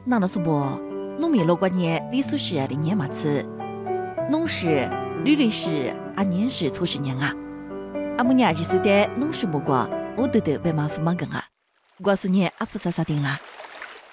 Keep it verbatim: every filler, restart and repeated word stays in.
那那是不？侬米罗过年李苏是的年嘛次，侬是吕律师啊年是初十年啊，阿姆娘几岁的侬是么过，我都得白马夫忙跟啊，告诉你阿夫啥啥定啊。